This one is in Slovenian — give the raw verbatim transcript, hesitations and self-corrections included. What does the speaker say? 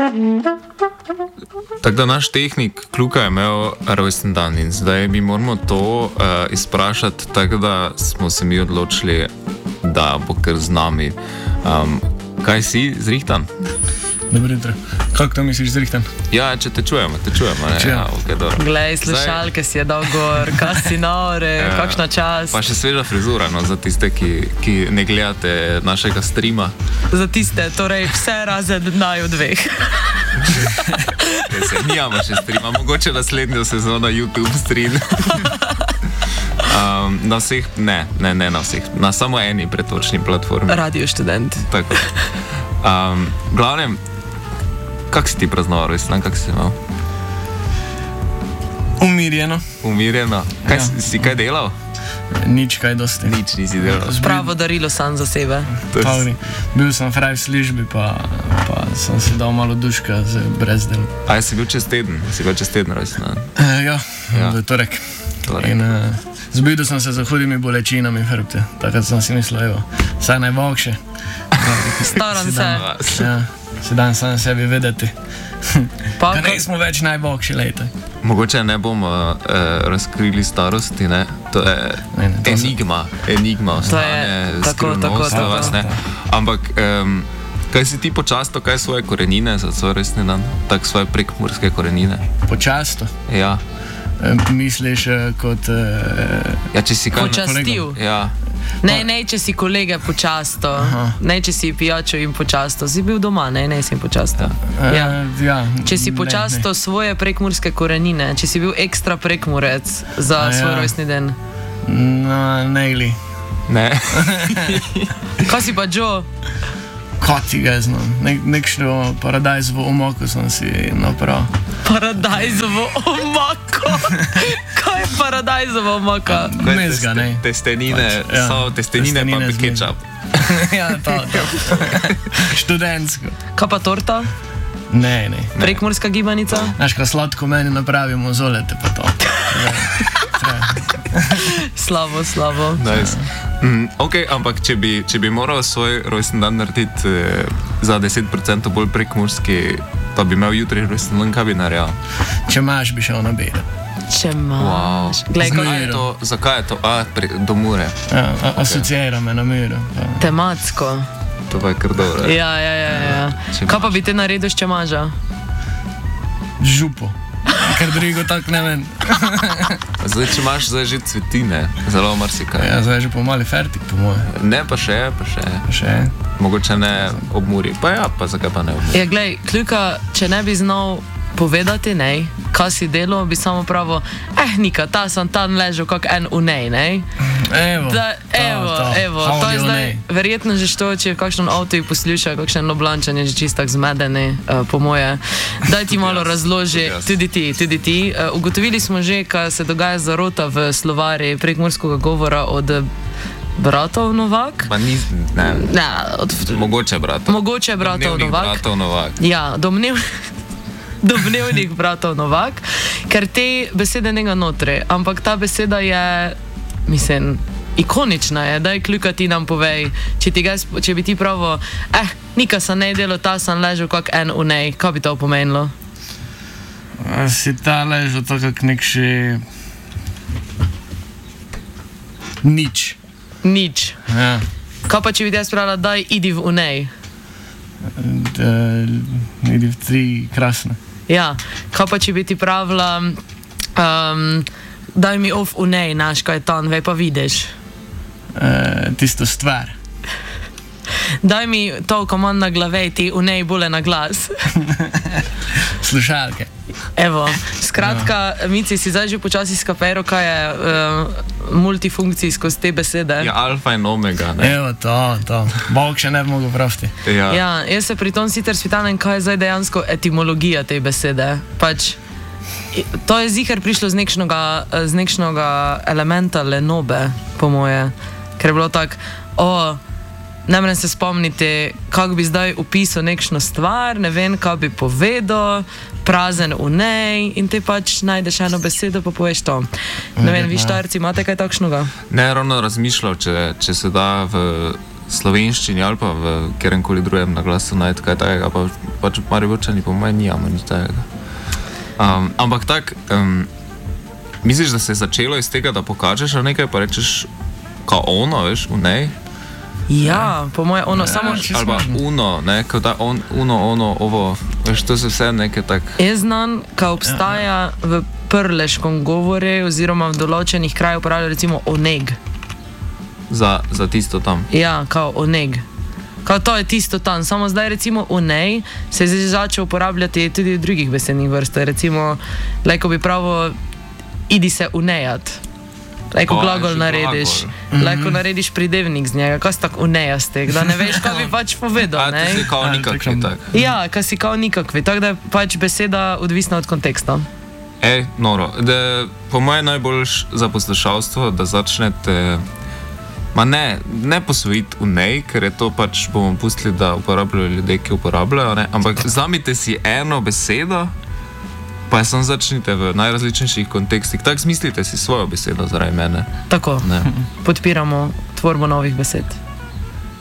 Tako da naš tehnik Kluka je imel rojsten dan in zdaj mi moramo to uh, izprašati, tako da smo se mi odločili, da bo kar z nami. Um, kaj si, zrihtan? Dobro jutro. Kako to misliš, zrihtan? Ja, če te čujemo, te čujemo. Ne? Ja, okay, glej, slušalke si je dal gor, kaj si nore, ja, kakšna čas. Pa še sveža frizura, no, za tiste, ki, ki ne gledate našega streama. Za tiste, torej vse razen naju dveh. Se, nijamo še streama, mogoče naslednjo sezono YouTube stream. Um, na vseh, ne, ne, ne na vseh, na samo eni pretočni platformi. Radio Študent. Tako. Um, glavnem, kak si ti praznoval, resno, kak si imel? Umirjeno. Umirjeno. Kaj, ja. si, si kaj delal? Nič kaj dosti. Nič nisi delal. Pravo darilo sam za sebe. Pavni. Bil sem fraj v službi, pa, pa sem si dal malo duška z brez del. A si bil čez teden? Si bil čez teden, resno? Uh, ja, ja, v torek. torek. In uh, zbudil sem se za hudimi bolečinami hrbte. Takrat sem si mislil, evo, saj naj bog še. Staram se. Ja, sedaj sam sebi vedeti. Pa ne smo več najboljši leta. Mogoče ne bomo uh, razkrili starosti, ne? To je ne, ne, to enigma, so... enigma ostane, skrivnost za vas, ne? Ampak, um, kaj si ti počasto, kaj svoje korenine za svoj resni dan? Tak svoje prekmurske korenine? Počasto? Ja. E, misliš kot... E, ja, če si kaj... Počastil? Ja. Ne, ne, če si kolege počasto, aha, ne, če si pijačo in počasto, si bil doma, ne, ne, si počasto. Ja. Ja. Ja, če si počasto ne, ne. Svoje prekmurske korenine, če si bil ekstra prekmurec za A svoj ja. Rojstni den. No, ne, li. Ne. Kaj si pa Joe? Kot ti ga znam, Nek, nekšno paradajzovo omako sem si napravil. Paradajzovo omako? Kaj je paradajzovo omaka? Mezga, ne? Testenine, pač, ja. So testenine, testenine pa kečap. Ja, to, to. Študentsko. Kaj pa torta? Ne, ne. Prekmurska gibanica? Znaš, ko sladko meni napravimo, zolete pa to. Slabo, slabo. Nice. Mm, ok, ampak če bi, če bi moral svoj rojstni dan narediti eh, za deset procentov bolj prekmurski, pa bi imel jutri rojstni dan, kaj bi naredil? Če imaš, bi šel na beda. Če imaš. Wow. Glej, zakaj je to? Zakaj je to? A, pre, do Mure. Ja, a, okay. Asociira me na Muro. Tematsko. To pa je kar dobro. Ja, ja, ja, ja. Kaj pa bi te naredil, če maža? Župo. Ker drugo tako ne vem. Zdaj, če imaš zdaj že cvetine, zelo marsikaj. Ja, zdaj je že pomali fertik, po moje. Ne, pa še, pa še. Pa še. Mogoče ne ob Muri. Pa ja, pa zakaj pa ne ob Muri? Ja, glej, Kljuka, če ne bi znal povedati, ne, kaj si delo, bi samo pravo, eh, Nika, ta sem tam ležal kak en v nej, ne? Evo, da, evo, to, evo, to, to je zdaj, verjetno že što, če v kakšnem avtu posluša, kakšen Loblančan je že čist tak zmedeni, uh, po moje. Daj ti malo razloži, tudi ti, tudi ti. Uh, ugotovili smo že, kaj se dogaja zarota v slovari prekmurskega govora od bratov Novak. Pa ni, ne, ne od, mogoče bratov. Mogoče bratov Novak. Bratov Novak. Ja, domnev... domnevnih bratov Novak, ker te besede njega notri, ampak ta beseda je, mislim, ikonična je, daj Kljuka ti nam povej, če, ti ga, če bi ti pravo, eh, Nika sem ne delo, ta sem ležal kak en v nej, kaj bi to pomenilo? A si ta ležal to kak nekši nič. Nič. Ja. Kaj pa če bi ti jaz pravila, daj idi v nej? Da, idi v tri krasne. Ja, kaj pa če bi ti pravila, um, daj mi of v nej, naš, kaj je tam, vej pa vidiš. Uh, tisto stvar. Daj mi to, ko imam na glave, ti v nej bole na glas. Slušalke. Evo, skratka, no. Mici, si zdaj že počasi skapero, kaj je uh, multifunkcijsko z te besede. Ja, alfa in omega, ne? Evo, to, to. Bog še ne bi mogel praviti. Ja. Ja, jaz se pri tom sicer svitanem, kaj je zdaj dejansko etimologija te besede. Pač, to je ziher prišlo z nekšnega, z nekšnega elementa lenobe, po moje. Ker je bilo tako, o... Ne morem se spomniti, kako bi zdaj opisal nekšno stvar, ne vem, kaj bi povedal, prazen v nej in te pač najdeš eno besedo, pa poveš to. Ne vem, vi Štajerci imate kaj takšnega? Ne, ravno razmišljal, če, če se da v slovenščini ali pa v kjerkoli drugem naglasu najti kaj takega, pa pač Mariborčani po mojem nijamo nič takega. Um, ampak tak, um, misliš, da se je začelo iz tega, da pokažeš nekaj, pa rečeš, kao ono, veš, v nej? Ja, po moje ono, Ja, samo... čisto Ali pa možno. uno, ne, kao da on, uno, ono, ovo, veš, to se vse nekaj tak... Jaz znam, ka obstaja v prleškom govore oziroma v določenih krajih uporablja recimo oneg. Za, za tisto tam. Ja, kao oneg. Kao to je tisto tam, samo zdaj recimo onej se je zdaj začel uporabljati tudi v drugih besednih vrstah. Recimo, lajko bi pravo, idi se unejat. Lajko O, glagol že narediš. glagol. Lajko narediš pridevnik z njega. Kaj si tako unejastek, da ne veš, kaj bi pač povedal, A, to ne? si kao A, nikakvi, tako. tak. Ja, kaj si kao nikakvi, tako da je pač beseda odvisna od konteksta. Ej, noro, da po moje najboljš za poslušalstvo, da začnete, ma ne, ne posvojiti v nej, ker je to pač, bomo pustili, da uporabljajo ljudje, ki uporabljajo, ne, ampak vzamite si eno besedo, pa samo začnite v najrazličnejših kontekstih, tako zmislite si svojo besedo zaradi mene. Tako, Ne. podpiramo tvorbo novih besed.